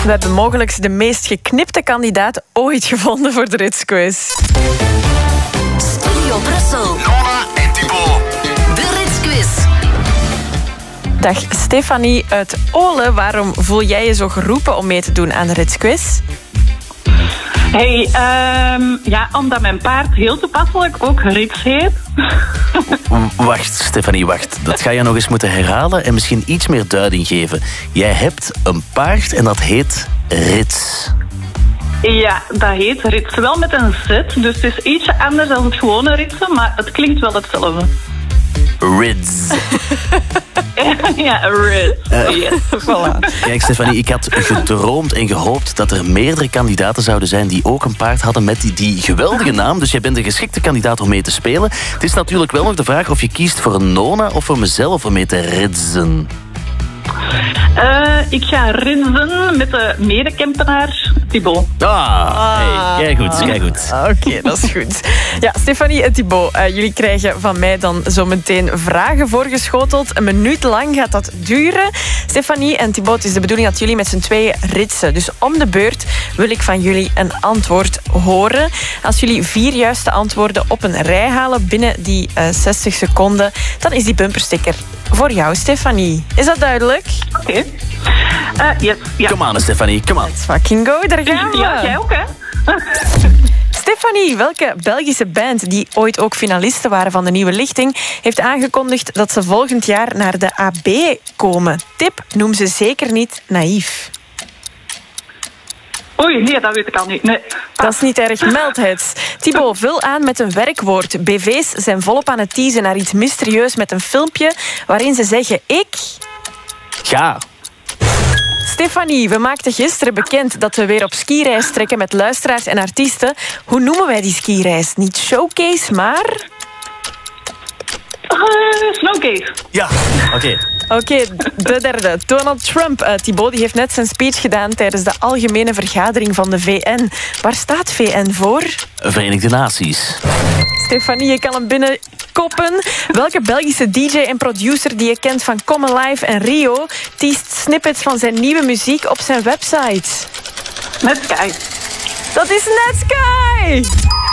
We hebben mogelijk de meest geknipte kandidaat ooit gevonden voor de Ritzquiz. Studio Brussel. Nona en Thibaut. De Ritzquiz. Dag Stefanie uit Ole. Waarom voel jij je zo geroepen om mee te doen aan de Ritzquiz? Hey, omdat mijn paard heel toepasselijk ook Rits heet. Wacht, Stefanie, wacht. Dat ga je nog eens moeten herhalen en misschien iets meer duiding geven. Jij hebt een paard en dat heet Rits. Ja, dat heet Rits. Wel met een Z, dus het is ietsje anders dan het gewone ritsen, maar het klinkt wel hetzelfde. Rids. Ja, Rits. Yes. Voilà. Kijk, Stefanie, ik had gedroomd en gehoopt dat er meerdere kandidaten zouden zijn die ook een paard hadden met die geweldige naam. Dus jij bent een geschikte kandidaat om mee te spelen. Het is natuurlijk wel nog de vraag of je kiest voor een Nona of voor mezelf om mee te ritsen. Ik ga ritsen met de medekempenaar Thibaut. Hey, kijk goed. Oké, dat is goed. Ja, Stefanie en Thibaut, jullie krijgen van mij dan zo meteen vragen voorgeschoteld. Een minuut lang gaat dat duren. Stefanie en Thibaut, het is de bedoeling dat jullie met z'n tweeën ritsen. Dus om de beurt wil ik van jullie een antwoord horen. Als jullie 4 juiste antwoorden op een rij halen binnen die 60 seconden, dan is die bumpersticker voor jou, Stefanie. Is dat duidelijk? Oké. Yes, ja. Come on, Stefanie, come on. Let's fucking go, daar gaan we. Ja, jij ook, hè? Stefanie, welke Belgische band die ooit ook finalisten waren van de Nieuwe Lichting, heeft aangekondigd dat ze volgend jaar naar de AB komen? Tip, noem ze zeker niet naïef. Oei, nee, dat weet ik al niet. Nee. Dat is niet erg, meld het. Thibaut, vul aan met een werkwoord. BV's zijn volop aan het teasen naar iets mysterieus met een filmpje waarin ze zeggen ik... Ga. Stefanie, we maakten gisteren bekend dat we weer op skireis trekken met luisteraars en artiesten. Hoe noemen wij die skireis? Niet showcase, maar... Snowcase. Ja, oké. Oké, de derde. Donald Trump, Thibaut, die heeft net zijn speech gedaan tijdens de algemene vergadering van de VN. Waar staat VN voor? Verenigde Naties. Stefanie, je kan hem binnenkoppen. Welke Belgische DJ en producer die je kent van Come Alive en Rio teast snippets van zijn nieuwe muziek op zijn website? Netsky. Dat is Netsky!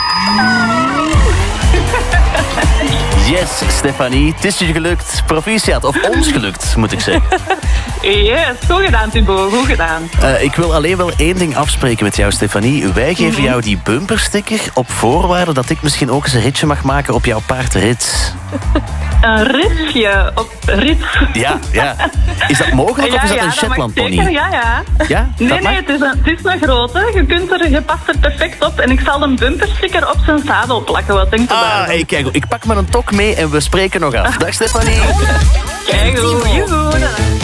Yes, Stefanie, het is je gelukt. Proficiat, of ons gelukt, moet ik zeggen. Yes, goed gedaan, Thibaut. Goed gedaan. Ik wil alleen wel 1 ding afspreken met jou, Stefanie. Wij geven jou die bumpersticker op voorwaarde dat ik misschien ook eens een ritje mag maken op jouw paard Rits. Een ritsje op Rits. Ja. Is dat mogelijk of is dat een Shetland pony? Zeker, ja. Ja? Nee, het is een grote. Je past er perfect op. En ik zal een bumpersticker op zijn zadel plakken. Wat denk je daarvan? Hey, kijk, ik pak maar een tok mee en we spreken nog af. Dag, Stefanie. Kijk, joehoe.